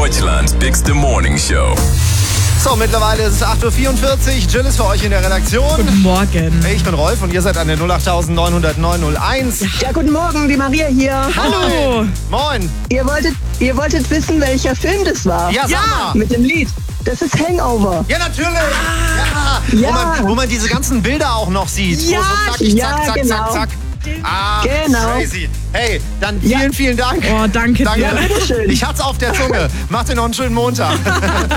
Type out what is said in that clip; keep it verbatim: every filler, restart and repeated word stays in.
Deutschlands bigste Morning Show. So, mittlerweile ist es acht Uhr vierundvierzig. Jill ist für euch in der Redaktion. Guten Morgen. Ich bin Rolf und ihr seid an der null acht neun null null neun null eins. Ja, guten Morgen, die Maria hier. Hallo. Moin. Ihr wolltet, ihr wolltet wissen, welcher Film das war? Ja, sag Ja. mal. Mit dem Lied. Das ist Hangover. Ja, natürlich. Ja. Ja. Wo, man, wo man diese ganzen Bilder auch noch sieht. Ja, Wo so zackig, ja, zack, zack, genau. zack, zack. Ah, Genau. crazy. Hey, dann Ja. vielen, vielen Dank. Oh, danke dir. Danke. Ja, bitteschön. Ich hat's auf der Zunge. Macht dir noch einen schönen Montag.